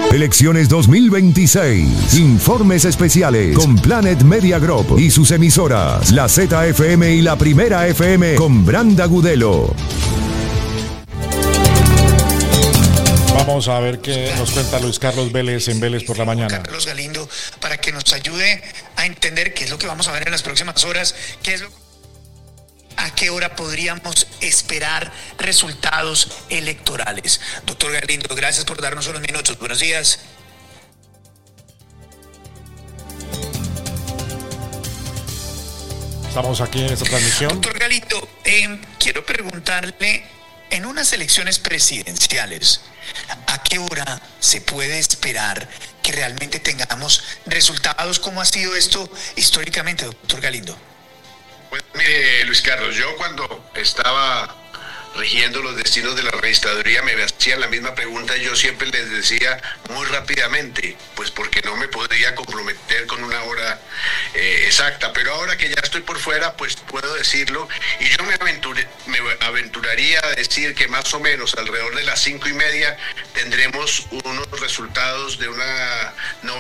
Elecciones 2026. Informes especiales con Planet Media Group y sus emisoras, la ZFM y la Primera FM con Branda Gudelo. Vamos a ver qué nos cuenta Luis Carlos Vélez en Vélez por la Mañana. Carlos Galindo, para que nos ayude a entender qué es lo que vamos a ver en las próximas horas, a qué hora podríamos esperar resultados electorales. Doctor Galindo, gracias por darnos unos minutos. Buenos días. Estamos aquí en esta transmisión. Doctor Galindo, quiero preguntarle, en unas elecciones presidenciales, ¿a qué hora se puede esperar que realmente tengamos resultados? ¿Cómo ha sido esto históricamente, doctor Galindo? Pues mire, Luis Carlos, yo cuando estaba rigiendo los destinos de la registraduría me hacían la misma pregunta y yo siempre les decía muy rápidamente, pues porque no me podría comprometer con una hora exacta, pero ahora que ya estoy por fuera, pues puedo decirlo, y yo me aventuraría a decir que más o menos alrededor de las 5:30 tendremos unos resultados de una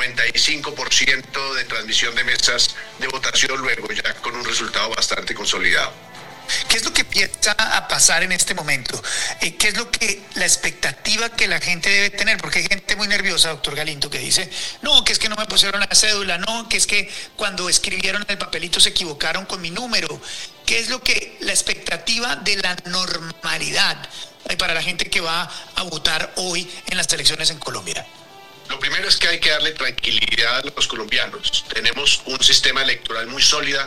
95% de transmisión de mesas de votación, luego ya con un resultado bastante consolidado. ¿Qué es lo que empieza a pasar en este momento? ¿Qué es la expectativa que la gente debe tener? Porque hay gente muy nerviosa, doctor Galindo, que dice, no, que es que no me pusieron la cédula, no, que es que cuando escribieron el papelito se equivocaron con mi número. ¿Qué es la expectativa de la normalidad para la gente que va a votar hoy en las elecciones en Colombia? Lo primero es que hay que darle tranquilidad a los colombianos. Tenemos un sistema electoral muy sólido,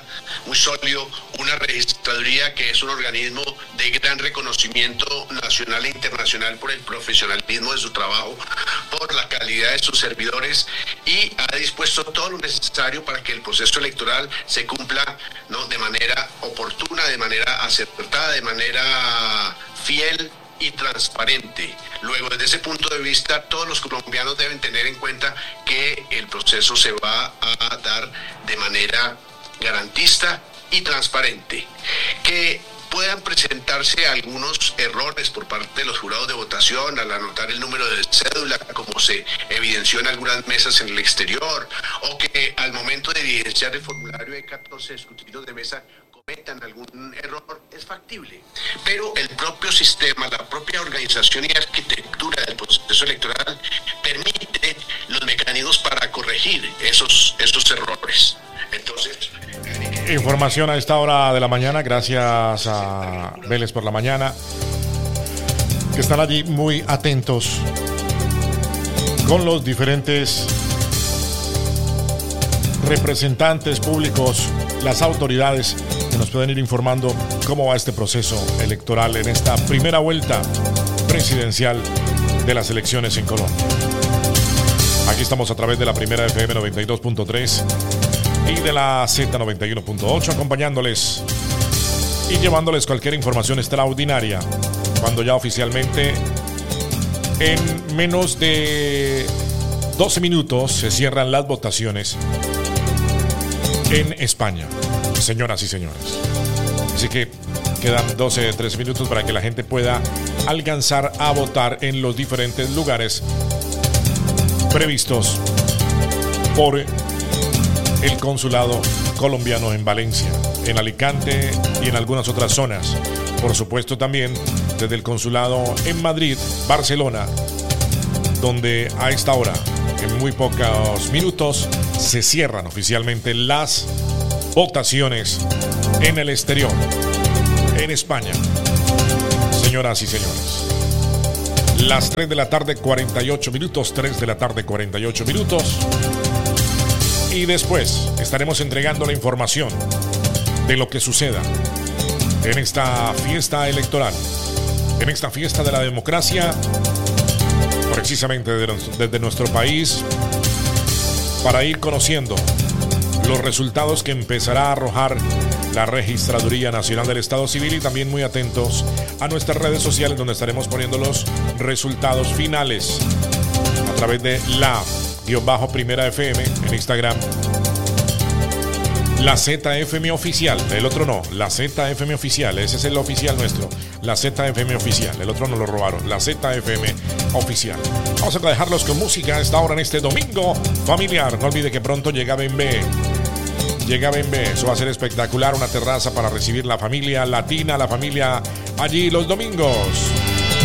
una registraduría que es un organismo de gran reconocimiento nacional e internacional por el profesionalismo de su trabajo, por la calidad de sus servidores, y ha dispuesto todo lo necesario para que el proceso electoral se cumpla, ¿no?, de manera oportuna, de manera acertada, de manera fiel y transparente. Luego, desde ese punto de vista, todos los colombianos deben tener en cuenta que el proceso se va a dar de manera garantista y transparente. Que puedan presentarse algunos errores por parte de los jurados de votación al anotar el número de cédula, como se evidenció en algunas mesas en el exterior, o que al momento de evidenciar el formulario de 14 escrutinios de mesa cometan algún error, es factible. Pero el propio sistema, la propia organización y arquitectura del proceso electoral permite los mecanismos para corregir esos errores. Entonces, información a esta hora de la mañana, gracias a Vélez por la Mañana, que están allí muy atentos con los diferentes representantes públicos, las autoridades que nos pueden ir informando cómo va este proceso electoral en esta primera vuelta presidencial de las elecciones en Colombia. Aquí estamos a través de la Primera FM 92.3 y de la Z91.8, acompañándoles y llevándoles cualquier información extraordinaria, cuando ya oficialmente en menos de 12 minutos se cierran las votaciones en España, señoras y señores. Así que quedan 13 minutos para que la gente pueda alcanzar a votar en los diferentes lugares previstos por el consulado colombiano en Valencia, en Alicante y en algunas otras zonas. Por supuesto, también desde el consulado en Madrid, Barcelona, donde a esta hora, en muy pocos minutos, se cierran oficialmente las votaciones en el exterior, en España. Señoras y señores, las 3 de la tarde, 48 minutos, 3 de la tarde, 48 minutos. Y después estaremos entregando la información de lo que suceda en esta fiesta electoral, en esta fiesta de la democracia, precisamente desde nuestro país, para ir conociendo los resultados que empezará a arrojar la Registraduría Nacional del Estado Civil, y también muy atentos a nuestras redes sociales, donde estaremos poniendo los resultados finales a través de la _Primera FM en Instagram, La ZFM oficial, el otro no, la ZFM oficial, ese es el oficial nuestro, la ZFM oficial, el otro no lo robaron, la ZFM oficial. Vamos a dejarlos con música a esta hora en este domingo familiar. No olvide que pronto llega Bembe. Llega Bembe, eso va a ser espectacular, una terraza para recibir la familia latina, la familia allí los domingos.